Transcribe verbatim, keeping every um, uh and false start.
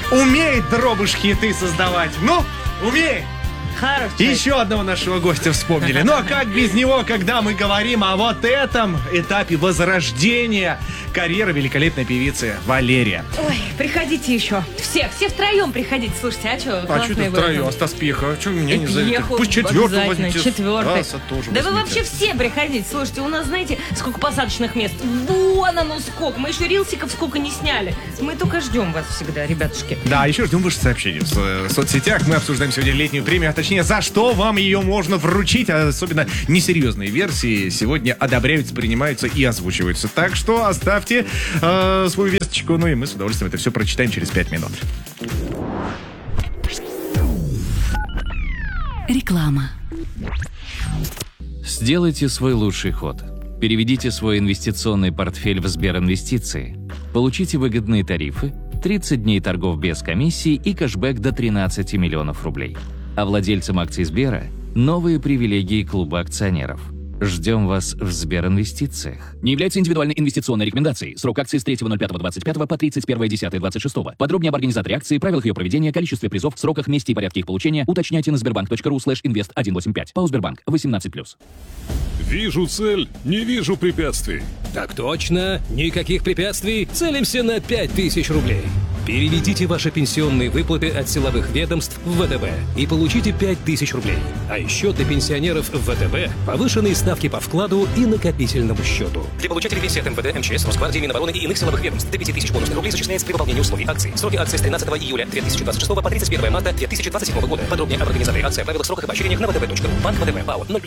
умеет дробыш хиты создавать. Ну, умеет. Хороший. Еще одного нашего гостя вспомнили. Ну а как без него, когда мы говорим о вот этом этапе возрождения карьеры великолепной певицы Валерия. Ой, приходите еще. Все, все втроем приходите. Слушайте, а что? А что ты втроем? А Стас Пьеха? А что меня не зовете? Пусть четвертую возьмите. Четвертый. Аса тоже да возьмите. вы вообще все приходите. Слушайте, у нас, знаете, сколько посадочных мест? Вон оно сколько. Мы еще рилсиков сколько не сняли. Мы только ждем вас всегда, ребятушки. Да, еще ждем ваши сообщения в, в соцсетях. Мы обсуждаем сегодня летнюю премию, а точнее, за что вам ее можно вручить. А особенно несерьезные версии сегодня одобряются, принимаются и озвучиваются. Так что оставьте э, свою весточку, ну и мы с удовольствием это все прочитаем через пять минут. Реклама. Сделайте свой лучший ход. Переведите свой инвестиционный портфель в Сберинвестиции. Получите выгодные тарифы, тридцать дней торгов без комиссии и кэшбэк до тринадцати миллионов рублей. А владельцам акций Сбера – новые привилегии клуба акционеров. Ждем вас в Сберинвестициях. Не является индивидуальной инвестиционной рекомендацией. Срок акции с третьего ноль пятого двадцать пятого по тридцать первое десятое двадцать шестого. Подробнее об организаторе акции, правилах ее проведения, количестве призов, сроках, месте и порядке их получения уточняйте на сбербанк точка ру слэш инвест сто восемьдесят пять. ПАО Сбербанк восемнадцать плюс. Вижу цель, не вижу препятствий. Так точно, никаких препятствий, целимся на пять тысяч рублей. Переведите ваши пенсионные выплаты от силовых ведомств в вэ тэ бэ и получите пять тысяч рублей. А еще для пенсионеров в вэ тэ бэ повышенные ставки по вкладу и накопительному счету. Для получателей пенсии от эм вэ дэ, эм че эс, Росгвардии, Минобороны и иных силовых ведомств до пяти тысяч бонусных рублей зачисляется при выполнении условий акции. Сроки акции с тринадцатого июля две тысячи двадцать шестого по тридцать первое марта две тысячи двадцать седьмого года. Подробнее об организаторе акции, о правилах, сроках и поощрениях на вэ тэ бэ точка ру. Банк вэ тэ бэ, ПАО ноль.